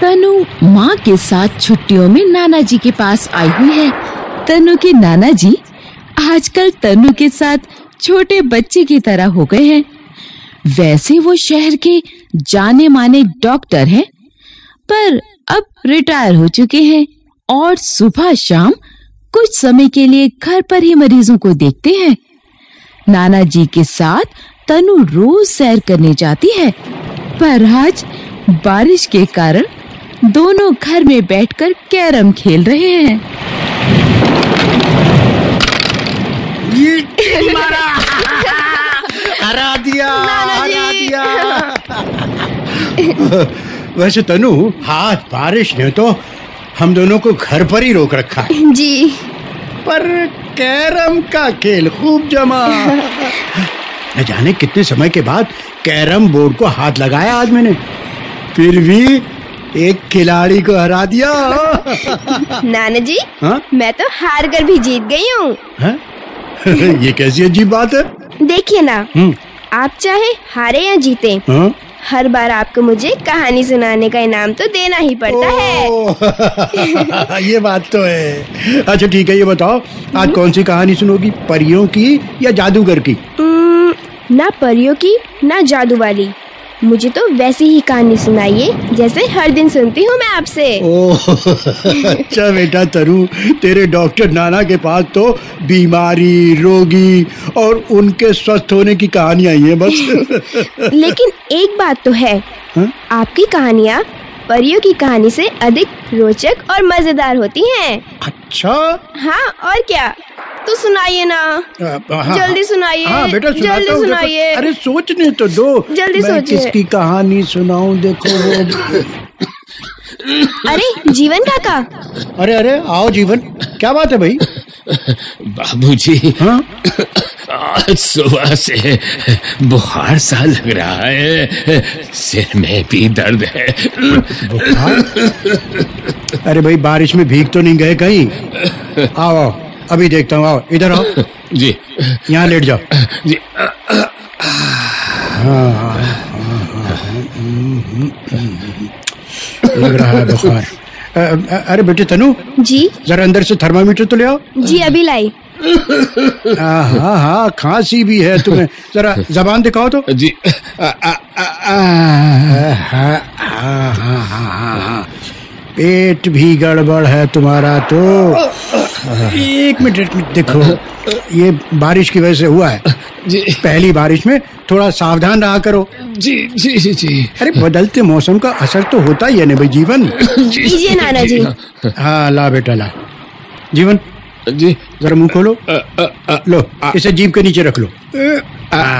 तनु माँ के साथ छुट्टियों में नाना जी के पास आई हुई है। तनु के नाना जी आजकल तनु के साथ छोटे बच्चे की तरह हो गए हैं। वैसे वो शहर के जाने माने डॉक्टर हैं, पर अब रिटायर हो चुके हैं और सुबह शाम कुछ समय के लिए घर पर ही मरीजों को देखते हैं। नाना जी के साथ तनु रोज सैर करने जाती है, पर आज बारिश के कारण दोनों घर में बैठकर कैरम खेल रहे हैं। हरा दिया। वैसे तनु, आज बारिश ने तो हम दोनों को घर पर ही रोक रखा है जी। पर कैरम का खेल खूब जमा। न जाने कितने समय के बाद कैरम बोर्ड को हाथ लगाया आज मैंने, फिर भी एक खिलाड़ी को हरा दिया। नाना जी, हाँ? मैं तो हार कर भी जीत गई हूँ। ये कैसी अजीब बात है? देखिए ना, आप चाहे हारे या जीते, हर बार आपको मुझे कहानी सुनाने का इनाम तो देना ही पड़ता है। ये बात तो है। अच्छा ठीक है, ये बताओ आज कौन सी कहानी सुनोगी, परियों की या जादूगर की? ना परियों की ना जादू वाली, मुझे तो वैसी ही कहानी सुनाइए जैसे हर दिन सुनती हूँ मैं आपसे। अच्छा बेटा तरू, तेरे डॉक्टर नाना के पास तो बीमारी, रोगी और उनके स्वस्थ होने की कहानियां ही हैं बस। लेकिन एक बात तो है, आपकी कहानियाँ परियों की कहानी से अधिक रोचक और मजेदार होती हैं। अच्छा? हाँ, और क्या, तो सुनाइए ना। जल्दी सुनाइए। हाँ बेटा, जल्दी सुनाइए। अरे सोचने तो दो, जल्दी मैं सोचिए। किसकी कहानी सुनाऊं? देखो वो। अरे जीवन काका। अरे आओ जीवन, क्या बात है भाई? बाबूजी, हाँ? आज सुबह से बुखार सा लग रहा है, सिर में भी दर्द है। बुखार? अरे भाई, बारिश में भीग तो नहीं गए कहीं? आओ अभी देखता हूँ, आओ इधर आओ जी। यहाँ लेट जाओ जी। लग रहा है बुखार। अरे बेटे तनु जी। जरा अंदर से थर्मामीटर तो ले आओ। जी अभी लाई। हाँ, खांसी भी है तुम्हें, जरा जबान दिखाओ तो। जी। पेट भी गड़बड़ है तुम्हारा तो। एक मिनट देखो, ये बारिश की वजह से हुआ है जी। पहली बारिश में थोड़ा सावधान रहा करो। जी जी जी जी। अरे बदलते मौसम का असर तो होता ही है ना भाई जीवन। लीजिए नाना जी। हाँ ला बेटा ला। जीवन जी, जरा मुंह खोलो। लो इसे जीभ के नीचे रख लो।